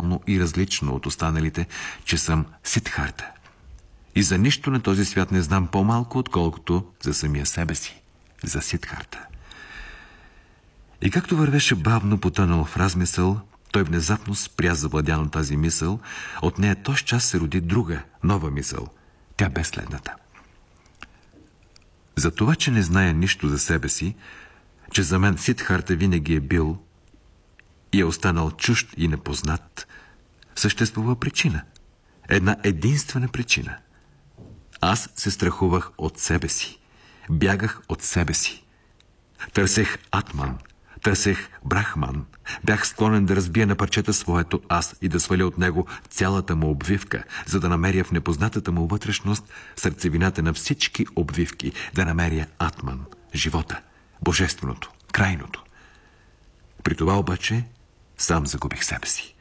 отделно и различно от останалите, че съм Сидхарта. И за нищо на този свят не знам по-малко, отколкото за самия себе си, за Сидхарта. И както вървеше бавно потънал в размисъл, той внезапно спря завладян от тази мисъл. От нея тоз час се роди друга, нова мисъл. Тя бе следната. За това, че не зная нищо за себе си, че за мен Сидхарта винаги е бил и е останал чужд и непознат, съществува причина. Една единствена причина. Аз се страхувах от себе си. Бягах от себе си. Търсех Атман. Търсех Брахман. Бях склонен да разбия на парчета своето аз и да сваля от него цялата му обвивка, за да намеря в непознатата му вътрешност сърцевината на всички обвивки, да намеря Атман, живота, божественото, крайното. При това обаче сам загубих себе си.